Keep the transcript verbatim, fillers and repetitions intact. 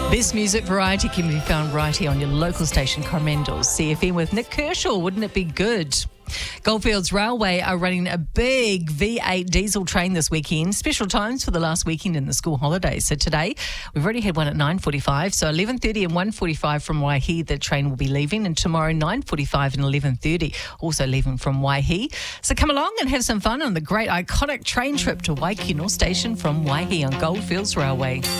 This music variety can be found right here on your local station, Coromandel C F M, with Nick Kershaw. Wouldn't it be good? Goldfields Railway are running a big V eight diesel train this weekend. Special times for the last weekend in the school holidays. So today, we've already had one at nine forty-five. So eleven thirty and one forty-five from Waihi, the train will be leaving. And tomorrow, nine forty-five and eleven thirty, also leaving from Waihi. So come along and have some fun on the great iconic train trip to Waikino Station from Waihi on Goldfields Railway.